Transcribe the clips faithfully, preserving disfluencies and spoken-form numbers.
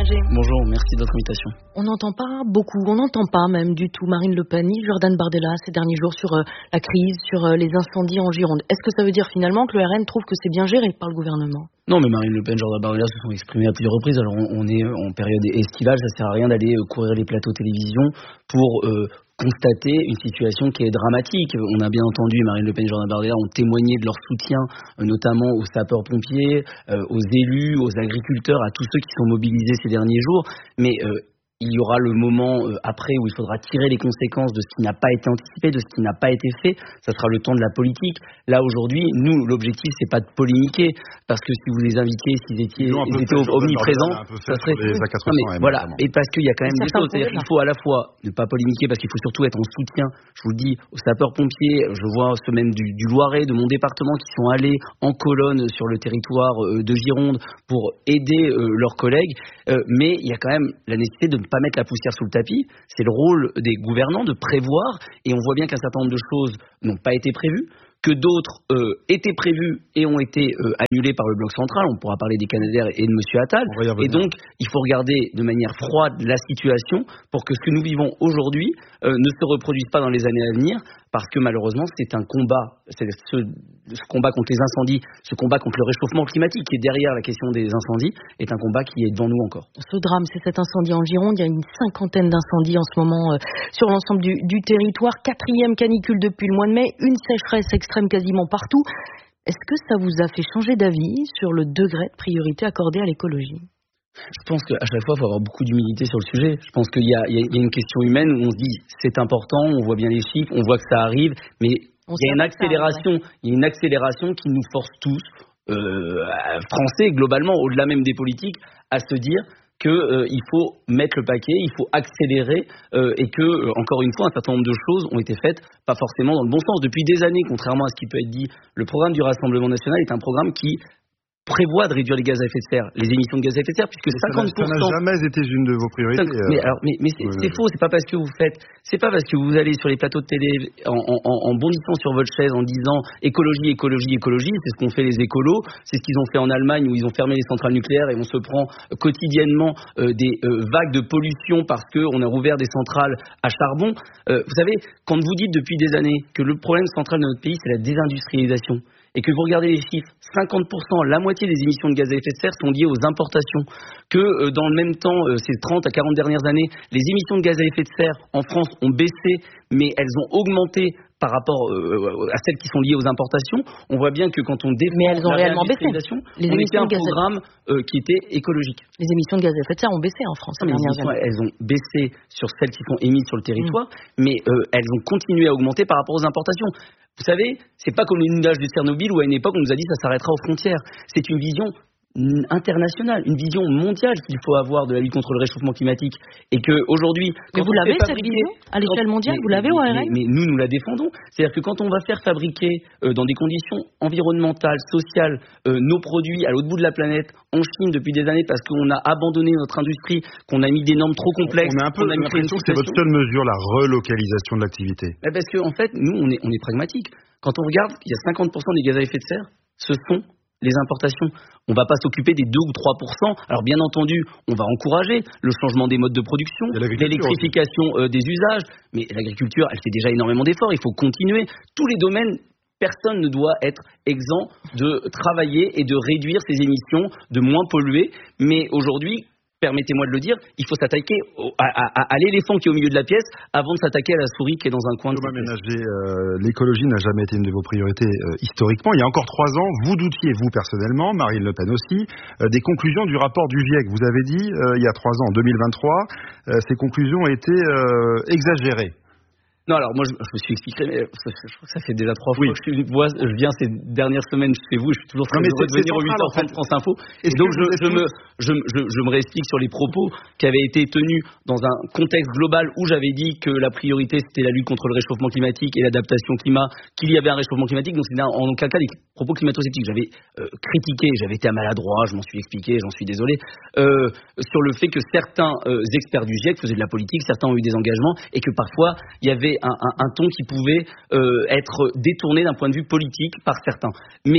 Berger. Bonjour, merci de votre invitation. On n'entend pas beaucoup, on n'entend pas même du tout Marine Le Pen ni Jordan Bardella ces derniers jours sur euh, la crise, sur euh, les incendies en Gironde. Est-ce que ça veut dire finalement que le R N trouve que c'est bien géré par le gouvernement ? Non, mais Marine Le Pen, Jordan Bardella se sont exprimés à plusieurs reprises. Alors on, on est en période estivale, ça sert à rien d'aller euh, courir les plateaux télévision pour euh, constater une situation qui est dramatique. On a bien entendu Marine Le Pen et Jordan Bardella ont témoigné de leur soutien, euh, notamment aux sapeurs-pompiers, euh, aux élus, aux agriculteurs, à tous ceux qui sont mobilisés ces derniers jours. Mais euh, il y aura le moment euh, après où il faudra tirer les conséquences de ce qui n'a pas été anticipé, de ce qui n'a pas été fait. Ça sera le temps de la politique. Là aujourd'hui, nous, l'objectif c'est pas de polémiquer, parce que si vous les invitiez, s'ils étaient, ils étaient omniprésents, ça serait. Non, mais voilà. Et parce qu'il y a quand même des choses. C'est-à-dire qu'il faut à la fois ne pas polémiquer, parce qu'il faut surtout être en soutien. Je vous le dis, aux sapeurs-pompiers. Je vois ceux même du, du Loiret, de mon département, qui sont allés en colonne sur le territoire euh, de Gironde pour aider euh, leurs collègues. Euh, mais il y a quand même la nécessité de pas mettre la poussière sous le tapis. C'est le rôle des gouvernants de prévoir, et on voit bien qu'un certain nombre de choses n'ont pas été prévues, que d'autres euh, étaient prévues et ont été euh, annulées par le bloc central. On pourra parler des Canadair et de M. Attal. Et donc, il faut regarder de manière froide la situation pour que ce que nous vivons aujourd'hui euh, ne se reproduise pas dans les années à venir, parce que malheureusement, c'est un combat, c'est ce, ce combat contre les incendies, ce combat contre le réchauffement climatique qui est derrière la question des incendies, est un combat qui est devant nous encore. Ce drame, c'est cet incendie en Gironde. Il y a une cinquantaine d'incendies en ce moment euh, sur l'ensemble du, du territoire. Quatrième canicule depuis le mois de mai, une sécheresse extrême quasiment partout. Est-ce que ça vous a fait changer d'avis sur le degré de priorité accordé à l'écologie ? Je pense qu'à chaque fois, il faut avoir beaucoup d'humilité sur le sujet. Je pense qu'il y a, il y a une question humaine où on se dit c'est important, on voit bien les chiffres, on voit que ça arrive, mais on il y a une accélération, ça, ouais. il y a une accélération qui nous force tous, euh, Français globalement, au-delà même des politiques, à se dire qu'il euh, faut mettre le paquet, il faut accélérer euh, et que, euh, encore une fois, un certain nombre de choses ont été faites pas forcément dans le bon sens. Depuis des années, contrairement à ce qui peut être dit, le programme du Rassemblement national est un programme qui prévoit de réduire les gaz à effet de serre, les émissions de gaz à effet de serre, puisque cinquante pour cent... Ça n'a jamais été une de vos priorités. Mais, alors, mais, mais c'est, oui, c'est faux, c'est pas parce que vous faites, c'est pas parce que vous allez sur les plateaux de télé en, en, en bondissant sur votre chaise en disant écologie, écologie, écologie, c'est ce qu'ont fait les écolos, c'est ce qu'ils ont fait en Allemagne où ils ont fermé les centrales nucléaires et on se prend quotidiennement euh, des euh, vagues de pollution parce qu'on a rouvert des centrales à charbon. Euh, vous savez, quand vous dites depuis des années que le problème central de notre pays, c'est la désindustrialisation, et que vous regardez les chiffres, cinquante pour cent, la moitié des émissions de gaz à effet de serre sont liées aux importations, que euh, dans le même temps, euh, ces trente à quarante dernières années, les émissions de gaz à effet de serre en France ont baissé, mais elles ont augmenté par rapport euh, à celles qui sont liées aux importations. On voit bien que quand on défend mais elles ont la réellement baissé. Les on était un programme euh, qui était écologique. Les émissions de gaz à effet de serre ont baissé en France. Non, mais les émissions, elles ont baissé sur celles qui sont émises sur le territoire, mmh. mais euh, elles ont continué à augmenter par rapport aux importations. Vous savez, c'est pas comme le nuage de Tchernobyl où à une époque on nous a dit ça s'arrêtera aux frontières. C'est une vision internationale, une vision mondiale qu'il faut avoir de la lutte contre le réchauffement climatique, et que aujourd'hui, mais vous l'avez cette vision à l'échelle mondiale, vous l'avez au R N ? mais, mais nous nous la défendons. C'est-à-dire que quand on va faire fabriquer euh, dans des conditions environnementales, sociales, euh, nos produits à l'autre bout de la planète, en Chine depuis des années, parce qu'on a abandonné notre industrie, qu'on a mis des normes trop complexes. On a un peu l'impression que c'est votre seule mesure, la relocalisation de l'activité. Bah parce que en fait, nous on est on est pragmatique. Quand on regarde, il y a cinquante pour cent des gaz à effet de serre, ce sont les importations. On ne va pas s'occuper des deux ou trois pour cent. Alors bien entendu, on va encourager le changement des modes de production, l'électrification euh, des usages, mais l'agriculture, elle fait déjà énormément d'efforts, il faut continuer. Tous les domaines, personne ne doit être exempt de travailler et de réduire ses émissions, de moins polluer, mais aujourd'hui, permettez-moi de le dire, il faut s'attaquer au, à, à, à l'éléphant qui est au milieu de la pièce avant de s'attaquer à la souris qui est dans un coin de Thomas Ménager, euh, l'écologie n'a jamais été une de vos priorités euh, historiquement. Il y a encore trois ans, vous doutiez, vous personnellement, Marine Le Pen aussi, euh, des conclusions du rapport du GIEC. Vous avez dit, euh, il y a trois ans, en deux mille vingt-trois, euh, ces conclusions étaient euh, exagérées. Non, alors moi je, je me suis expliqué, mais je, je crois que ça fait déjà trois fois oui. que je, suis, je viens ces dernières semaines chez vous, je suis toujours très non, heureux de venir au huit heures trente France Info. Et donc je, je, me, je, je, je me réexplique sur les propos qui avaient été tenus dans un contexte global où j'avais dit que la priorité c'était la lutte contre le réchauffement climatique et l'adaptation climat, qu'il y avait un réchauffement climatique, donc c'était en aucun cas des propos climato-sceptiques. J'avais euh, critiqué, j'avais été maladroit, je m'en suis expliqué, j'en suis désolé, euh, sur le fait que certains euh, experts du GIEC faisaient de la politique, certains ont eu des engagements et que parfois il y avait Un, un, un ton qui pouvait euh, être détourné d'un point de vue politique par certains. Mais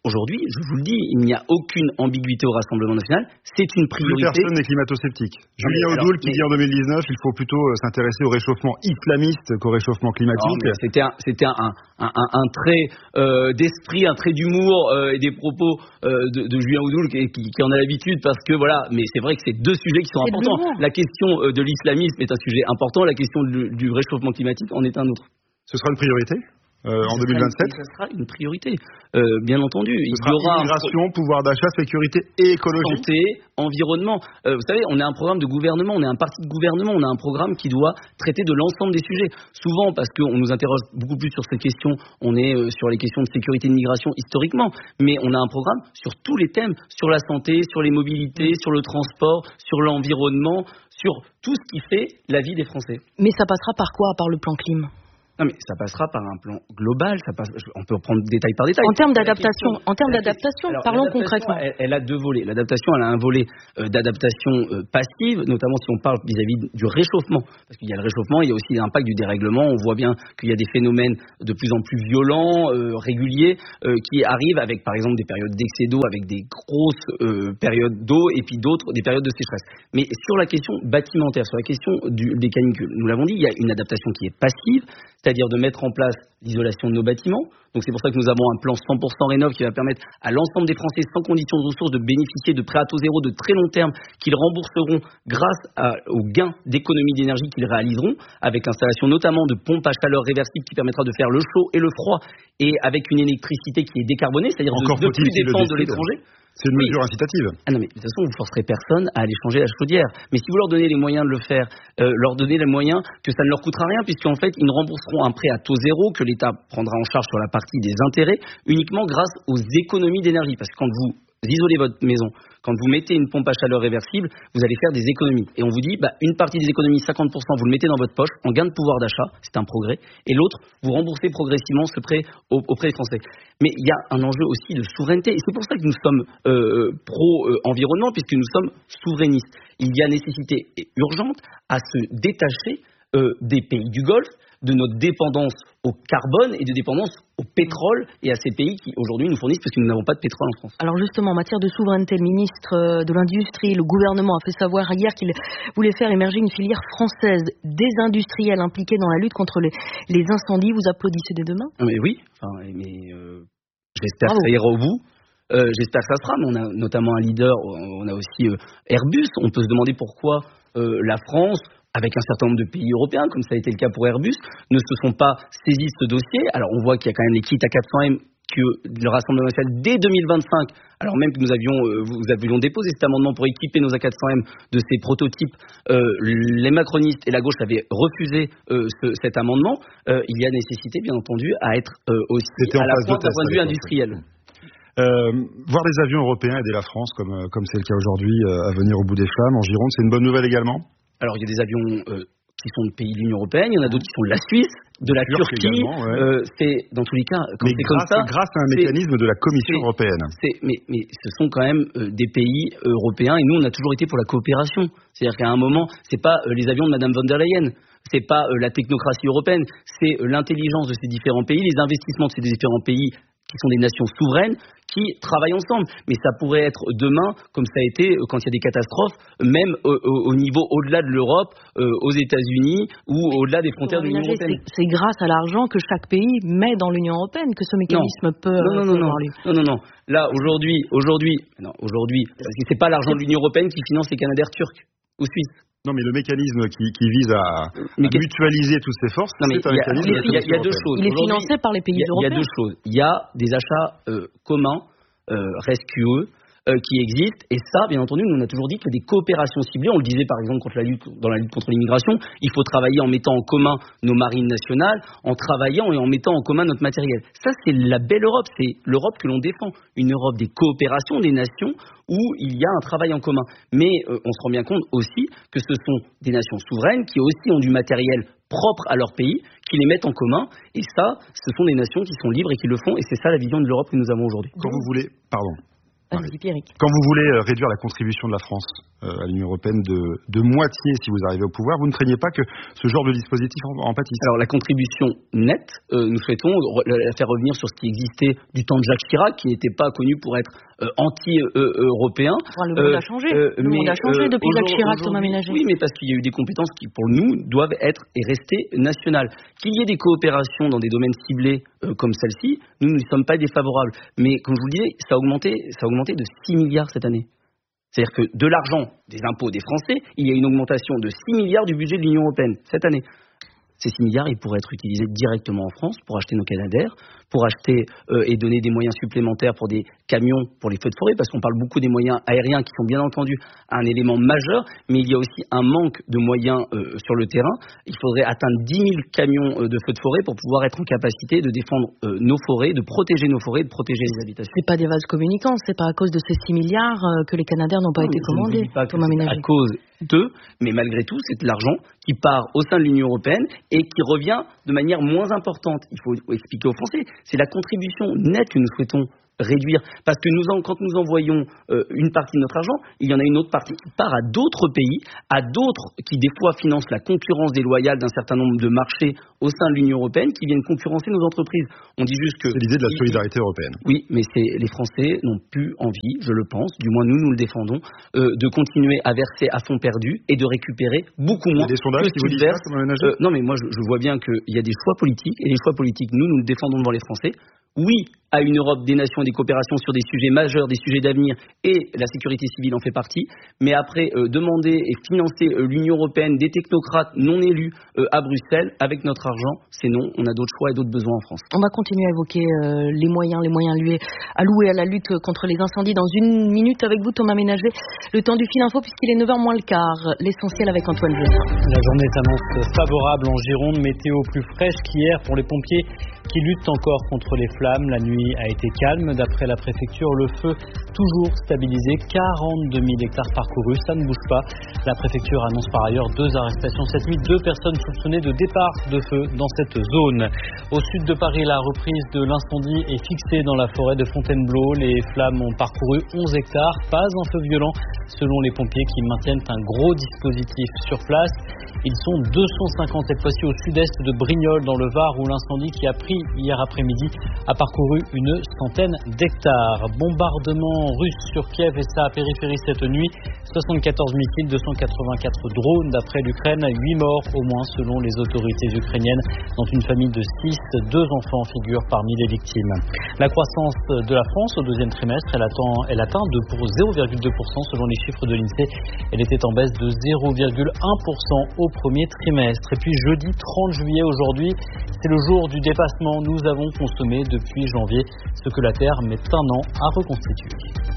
Aujourd'hui, je vous le dis, il n'y a aucune ambiguïté au Rassemblement national. C'est une priorité. Plus personne n'est climato-sceptique. Julien Audoul qui mais... dit en deux mille dix-neuf il faut plutôt euh, s'intéresser au réchauffement islamiste qu'au réchauffement climatique. Non, c'était un, c'était un, un, un, un trait euh, d'esprit, un trait d'humour euh, et des propos euh, de, de Julien Audoul qui, qui, qui en a l'habitude parce que voilà. Mais c'est vrai que c'est deux sujets qui sont c'est importants. La question euh, de l'islamisme est un sujet important. La question du, du réchauffement climatique en est un autre. Ce sera une priorité Euh, en deux mille vingt-sept, ça sera une priorité, euh, bien entendu. Ce il y aura immigration, un... pouvoir d'achat, sécurité et écologie. Santé, environnement. Euh, vous savez, on est un programme de gouvernement, on est un parti de gouvernement, on a un programme qui doit traiter de l'ensemble des sujets. Souvent, parce qu'on nous interroge beaucoup plus sur ces questions, on est euh, sur les questions de sécurité et de migration historiquement, mais on a un programme sur tous les thèmes, sur la santé, sur les mobilités, sur le transport, sur l'environnement, sur tout ce qui fait la vie des Français. Mais ça passera par quoi, à part le plan clim ? Non mais ça passera par un plan global, ça passe, on peut reprendre détail par détail. En termes d'adaptation, en termes d'adaptation, alors, parlons concrètement. Elle, elle a deux volets. L'adaptation, elle a un volet euh, d'adaptation euh, passive, notamment si on parle vis-à-vis du réchauffement. Parce qu'il y a le réchauffement, il y a aussi l'impact du dérèglement. On voit bien qu'il y a des phénomènes de plus en plus violents, euh, réguliers, euh, qui arrivent avec par exemple des périodes d'excès d'eau, avec des grosses euh, périodes d'eau et puis d'autres, des périodes de sécheresse. Mais sur la question bâtimentaire, sur la question du, des canicules, nous l'avons dit, il y a une adaptation qui est passive, c'est-à-dire de mettre en place l'isolation de nos bâtiments. Donc c'est pour ça que nous avons un plan cent pour cent rénov qui va permettre à l'ensemble des Français sans condition de ressources de bénéficier de prêts à taux zéro de très long terme qu'ils rembourseront grâce à, aux gains d'économie d'énergie qu'ils réaliseront, avec l'installation notamment de pompes à chaleur réversibles qui permettra de faire le chaud et le froid, et avec une électricité qui est décarbonée, c'est-à-dire Encore de ne plus dépendre de l'étranger. C'est une mesure oui. incitative. Ah non, mais de toute façon, vous ne forcerez personne à aller changer la chaudière. Mais si vous leur donnez les moyens de le faire, euh, leur donnez les moyens que ça ne leur coûtera rien, puisqu'en fait, ils ne rembourseront un prêt à taux zéro que l'État prendra en charge sur la partie des intérêts, uniquement grâce aux économies d'énergie. Parce que quand vous isolez votre maison, quand vous mettez une pompe à chaleur réversible, vous allez faire des économies. Et on vous dit, bah, une partie des économies, cinquante pour cent, vous le mettez dans votre poche, en gain de pouvoir d'achat, c'est un progrès, et l'autre, vous remboursez progressivement ce prêt auprès des Français. Mais il y a un enjeu aussi de souveraineté, et c'est pour ça que nous sommes euh, pro-environnement, euh, puisque nous sommes souverainistes. Il y a nécessité urgente à se détacher euh, des pays du Golfe, de notre dépendance au carbone et de dépendance au pétrole et à ces pays qui aujourd'hui nous fournissent parce que nous n'avons pas de pétrole en France. Alors justement, en matière de souveraineté, le ministre de l'Industrie, le gouvernement a fait savoir hier qu'il voulait faire émerger une filière française des industriels impliqués dans la lutte contre les, les incendies. Vous applaudissez dès demain ? Mais oui, enfin, mais euh, j'espère Bravo. que ça ira au bout. Euh, j'espère que ça sera, mais on a notamment un leader, on a aussi euh, Airbus. On peut se demander pourquoi euh, la France, avec un certain nombre de pays européens, comme ça a été le cas pour Airbus, ne se sont pas saisis de ce dossier. Alors on voit qu'il y a quand même les kits à quatre cents M que le Rassemblement national, dès deux mille vingt-cinq, alors même que nous avions, euh, vous avions déposé cet amendement pour équiper nos A quatre cents M de ces prototypes, euh, les macronistes et la gauche avaient refusé euh, ce, cet amendement. Euh, il y a nécessité, bien entendu, à être euh, aussi C'était à la pointe d'un point de vue industriel. Euh, voir des avions européens aider la France, comme euh, comme c'est le cas aujourd'hui, euh, à venir au bout des flammes en Gironde, c'est une bonne nouvelle également. Alors, il y a des avions euh, qui sont de pays de l'Union européenne, il y en a d'autres qui sont de la Suisse, de la Turquie. Turquie. Ouais. Euh, c'est, dans tous les cas, quand mais c'est grâce, comme ça... grâce à un mécanisme de la Commission c'est, européenne. C'est, mais, mais ce sont quand même euh, des pays européens, et nous, on a toujours été pour la coopération. C'est-à-dire qu'à un moment, c'est pas euh, les avions de Madame von der Leyen, c'est pas euh, la technocratie européenne, c'est euh, l'intelligence de ces différents pays, les investissements de ces différents pays, qui sont des nations souveraines, qui travaillent ensemble. Mais ça pourrait être demain, comme ça a été quand il y a des catastrophes, même au, au, au niveau au-delà de l'Europe, euh, aux États-Unis ou au-delà des frontières de l'Union européenne. C'est, c'est grâce à l'argent que chaque pays met dans l'Union européenne que ce mécanisme non. peut. Non, non, non, non, non, non, non. Là, aujourd'hui, aujourd'hui, non, aujourd'hui, parce que c'est pas l'argent de l'Union européenne qui finance les Canadair turcs ou suisses. Non, mais le mécanisme qui, qui vise à, à mutualiser toutes ces forces, non, c'est un mécanisme. Il y, y a deux choses. Il est financé par les pays européens. Il y a deux choses. Il y a des achats euh, communs, euh, rescueux, euh, qui existent. Et ça, bien entendu, nous on a toujours dit que des coopérations ciblées, on le disait par exemple contre la lutte, dans la lutte contre l'immigration, il faut travailler en mettant en commun nos marines nationales, en travaillant et en mettant en commun notre matériel. Ça, c'est la belle Europe, c'est l'Europe que l'on défend. Une Europe des coopérations, des nations, où il y a un travail en commun. Mais euh, on se rend bien compte aussi que ce sont des nations souveraines qui aussi ont du matériel propre à leur pays, qui les mettent en commun. Et ça, ce sont des nations qui sont libres et qui le font. Et c'est ça la vision de l'Europe que nous avons aujourd'hui. Quand vous voulez... Pardon. Allez-y, Pierrick. Quand vous voulez réduire la contribution de la France euh, à l'Union européenne de, de moitié si vous arrivez au pouvoir, vous ne craignez pas que ce genre de dispositif en, en pâtisse? Alors la contribution nette, euh, nous souhaitons la faire revenir sur ce qui existait du temps de Jacques Chirac, qui n'était pas connu pour être euh, anti-européen. Enfin, le monde euh, a changé. Euh, le monde a changé depuis Jacques Chirac, Thomas Ménager. Oui, mais parce qu'il y a eu des compétences qui, pour nous, doivent être et rester nationales. Qu'il y ait des coopérations dans des domaines ciblés euh, comme celle-ci, nous ne sommes pas défavorables. Mais comme je vous le disais, ça a augmenté, ça a augmenté de six milliards cette année. C'est-à-dire que de l'argent des impôts des Français, il y a une augmentation de six milliards du budget de l'Union européenne cette année. Ces six milliards, ils pourraient être utilisés directement en France pour acheter nos Canadair, pour acheter euh, et donner des moyens supplémentaires pour des camions pour les feux de forêt, parce qu'on parle beaucoup des moyens aériens qui sont bien entendu un élément majeur, mais il y a aussi un manque de moyens euh, sur le terrain. Il faudrait atteindre dix mille camions euh, de feux de forêt pour pouvoir être en capacité de défendre euh, nos forêts, de protéger nos forêts, de protéger les habitations. C'est pas des vases communicants, c'est pas à cause de ces six milliards euh, que les Canadair n'ont pas non, été commandés, Thomas Ménager. À cause d'eux, mais malgré tout, c'est de l'argent qui part au sein de l'Union européenne et qui revient de manière moins importante. Il faut expliquer aux Français, c'est la contribution nette que nous souhaitons réduire, parce que nous en, quand nous envoyons euh, une partie de notre argent, il y en a une autre partie qui part à d'autres pays, à d'autres qui des fois financent la concurrence déloyale d'un certain nombre de marchés au sein de l'Union européenne, qui viennent concurrencer nos entreprises. On dit juste que c'est l'idée de la solidarité européenne. Oui, mais c'est les Français n'ont plus envie, je le pense, du moins nous nous le défendons, euh, de continuer à verser à fonds perdus et de récupérer beaucoup moins. Il y a des sondages qui vous disent ça, Thomas Ménager ? euh, Non, mais moi je, je vois bien qu'il y a des choix politiques et les choix politiques, nous nous le défendons devant les Français. Oui à une Europe des nations et des coopérations sur des sujets majeurs, des sujets d'avenir, et la sécurité civile en fait partie, mais après euh, demander et financer euh, l'Union européenne, des technocrates non élus euh, à Bruxelles, avec notre argent, c'est non, on a d'autres choix et d'autres besoins en France. On va continuer à évoquer euh, les moyens, les moyens alloués, alloués à la lutte contre les incendies dans une minute avec vous, Thomas Ménager. Le temps du fil info, puisqu'il est neuf heures moins le quart, l'essentiel avec Antoine Jossin. La journée s'annonce favorable en Gironde, météo plus fraîche qu'hier pour les pompiers qui luttent encore contre les flammes. La nuit a été calme. D'après la préfecture, le feu toujours stabilisé. quarante-deux mille hectares parcourus, ça ne bouge pas. La préfecture annonce par ailleurs deux arrestations cette nuit. Deux personnes soupçonnées de départ de feu dans cette zone. Au sud de Paris, la reprise de l'incendie est fixée dans la forêt de Fontainebleau. Les flammes ont parcouru onze hectares. Pas un feu violent selon les pompiers qui maintiennent un gros dispositif sur place. Ils sont deux cent cinquante cette fois-ci au sud-est de Brignoles dans le Var, où l'incendie qui a pris hier après-midi a parcouru une centaine d'hectares. Bombardement russe sur Kiev et sa périphérie cette nuit. soixante-quatorze missiles, deux cent quatre-vingt-quatre drones d'après l'Ukraine. huit morts au moins selon les autorités ukrainiennes, dont une famille de six. Deux enfants figurent parmi les victimes. La croissance de la France au deuxième trimestre, elle atteint, elle atteint zéro virgule deux pour cent selon les chiffres de l'INSEE. Elle était en baisse de zéro virgule un pour cent au premier trimestre. Et puis jeudi trente juillet aujourd'hui, c'est le jour du dépassement. Nous avons consommé depuis janvier ce que la Terre met un an à reconstituer.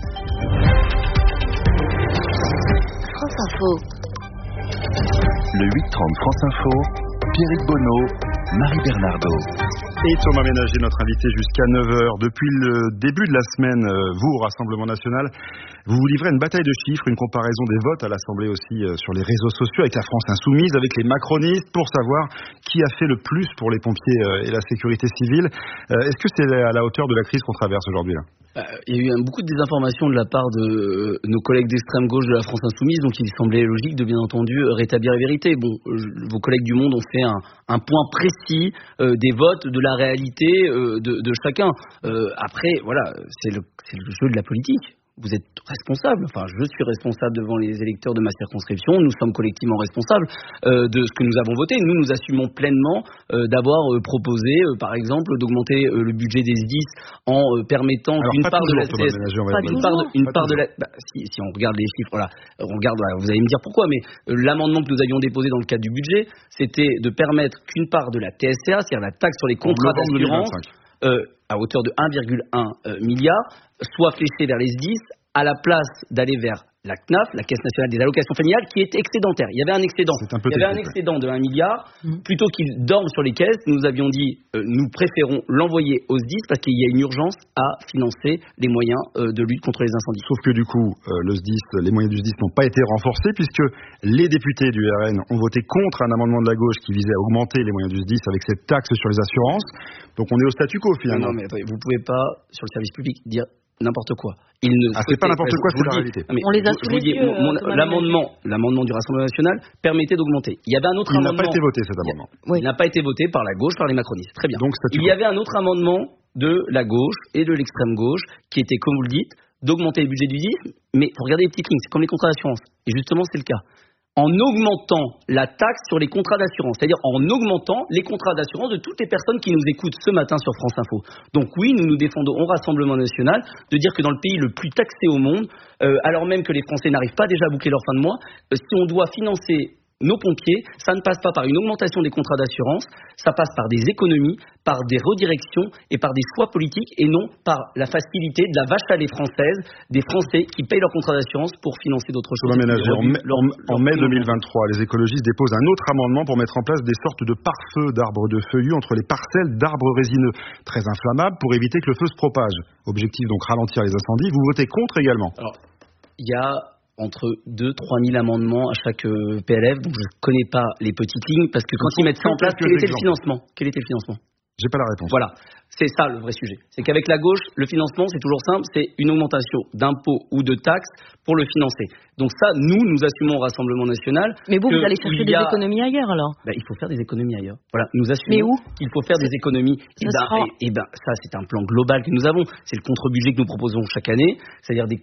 France Info. Le huit trente France Info, Pierrick Bonneau, Marie Bernardo. Et Thomas Ménager, notre invité jusqu'à neuf heures. Depuis le début de la semaine, vous, au Rassemblement National, vous vous livrez une bataille de chiffres, une comparaison des votes à l'Assemblée aussi sur les réseaux sociaux avec la France Insoumise, avec les macronistes, pour savoir qui a fait le plus pour les pompiers et la sécurité civile. Est-ce que c'est à la hauteur de la crise qu'on traverse aujourd'hui là ? Il y a eu beaucoup de désinformation de la part de nos collègues d'extrême gauche de la France Insoumise, donc il semblait logique de bien entendu rétablir la vérité. Bon, vos collègues du Monde ont fait un, un point précis euh, des votes, de la réalité euh, de, de chacun. Euh, après, voilà, c'est le, c'est le jeu de la politique. Vous êtes responsable, enfin je suis responsable devant les électeurs de ma circonscription, nous sommes collectivement responsables euh, de ce que nous avons voté. Nous, nous assumons pleinement euh, d'avoir euh, proposé, euh, par exemple, d'augmenter euh, le budget des S D I S en euh, permettant Alors, qu'une part toujours, de la C S... Une part de, une part de la... Bah, si, si on regarde les chiffres, voilà, on regarde, voilà, vous allez me dire pourquoi, mais euh, l'amendement que nous avions déposé dans le cadre du budget, c'était de permettre qu'une part de la T S C A, c'est-à-dire la taxe sur les contrats d'assurance, euh, à hauteur de un virgule un euh, milliard, soit fléchée vers les S D I S à la place d'aller vers la C N A F, la Caisse nationale des allocations familiales, qui est excédentaire. Il y avait un excédent. Un Il y avait un excédent de un milliard. Mmh. Plutôt qu'ils dorment sur les caisses, nous avions dit, euh, nous préférons l'envoyer aux S D I S parce qu'il y a une urgence à financer les moyens euh, de lutte contre les incendies. Sauf que du coup, euh, le S D I S, les moyens du S D I S n'ont pas été renforcés puisque les députés du R N ont voté contre un amendement de la gauche qui visait à augmenter les moyens du S D I S avec cette taxe sur les assurances. Donc on est au statu quo finalement. Non, non mais attendez, vous ne pouvez pas, sur le service public, dire n'importe quoi. Ils ne ah, c'est pas n'importe quoi, c'est la dis, réalité. Mais on les a je, sous je les dis, yeux. Mon, Euh, l'amendement, l'amendement du Rassemblement national permettait d'augmenter. Il y avait un autre Il amendement. n'a pas été voté cet amendement. Il, il n'a pas été voté par la gauche, par les macronistes. Très bien. Donc, il y avait un autre amendement de la gauche et de l'extrême gauche qui était, comme vous le dites, d'augmenter les budgets du D I S, mais vous regardez les petites lignes, c'est comme les contrats d'assurance. Et justement, c'est le cas. En augmentant la taxe sur les contrats d'assurance, c'est-à-dire en augmentant les contrats d'assurance de toutes les personnes qui nous écoutent ce matin sur France Info. Donc oui, nous nous défendons au Rassemblement national de dire que dans le pays le plus taxé au monde, euh, alors même que les Français n'arrivent pas déjà à boucler leur fin de mois, euh, si on doit financer nos pompiers, ça ne passe pas par une augmentation des contrats d'assurance, ça passe par des économies, par des redirections et par des choix politiques et non par la facilité de la vache à lait française des Français qui payent leurs contrats d'assurance pour financer d'autres choses. Ménager, en, mai, leur, en, en mai deux mille vingt-trois, les écologistes déposent un autre amendement pour mettre en place des sortes de pare-feux d'arbres de feuillus entre les parcelles d'arbres résineux, très inflammables pour éviter que le feu se propage. Objectif donc ralentir les incendies. Vous votez contre également? Alors, il y a entre deux à trois mille amendements à chaque euh, P L F, donc je ne connais pas les petites lignes, parce que quand ils mettent ça en place, quel était le financement Quel était le financement J'ai pas la réponse. Voilà, c'est ça le vrai sujet. C'est qu'avec la gauche, le financement, c'est toujours simple, c'est une augmentation d'impôts ou de taxes pour le financer. Donc ça, nous, nous assumons au Rassemblement national. Mais vous, vous allez chercher a... des économies ailleurs alors? Ben, il faut faire des économies ailleurs. Voilà, nous assumons. Mais où? Il faut faire des économies. Et ben, sera... et, et ben, ça, c'est un plan global que nous avons. C'est le contre-budget que nous proposons chaque année, c'est-à-dire des